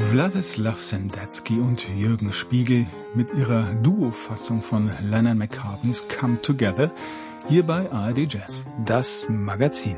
Wladislaw Sendetsky und Jürgen Spiegel mit ihrer Duo-Fassung von Lennon McCartneys Come Together hier bei ARD Jazz, das Magazin.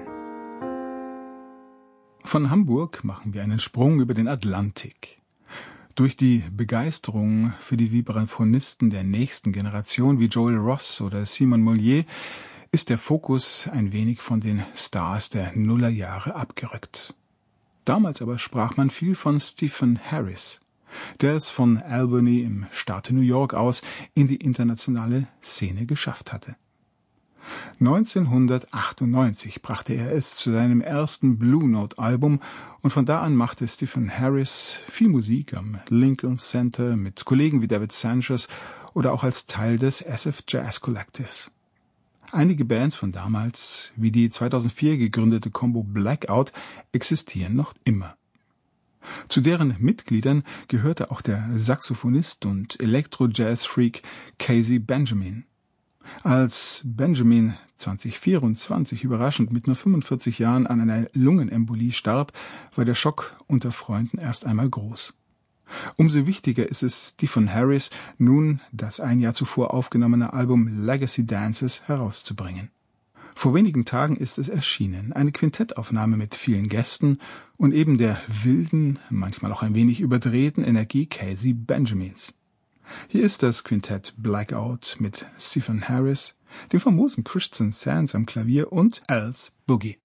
Von Hamburg machen wir einen Sprung über den Atlantik. Durch die Begeisterung für die Vibraphonisten der nächsten Generation wie Joel Ross oder Simon Mollier ist der Fokus ein wenig von den Stars der Nullerjahre abgerückt. Damals aber sprach man viel von Stephen Harris, der es von Albany im Staate New York aus in die internationale Szene geschafft hatte. 1998 brachte er es zu seinem ersten Blue Note Album und von da an machte Stephen Harris viel Musik am Lincoln Center mit Kollegen wie David Sanchez oder auch als Teil des SF Jazz Collectives. Einige Bands von damals, wie die 2004 gegründete Combo Blackout, existieren noch immer. Zu deren Mitgliedern gehörte auch der Saxophonist und Elektro-Jazz-Freak Casey Benjamin. Als Benjamin 2024 überraschend mit nur 45 Jahren an einer Lungenembolie starb, war der Schock unter Freunden erst einmal groß. Umso wichtiger ist es Stephen Harris, nun das ein Jahr zuvor aufgenommene Album Legacy Dances herauszubringen. Vor wenigen Tagen ist es erschienen, eine Quintettaufnahme mit vielen Gästen und eben der wilden, manchmal auch ein wenig überdrehten Energie Casey Benjamins. Hier ist das Quintett Blackout mit Stephen Harris, dem famosen Christian Sands am Klavier und Al's Boogie.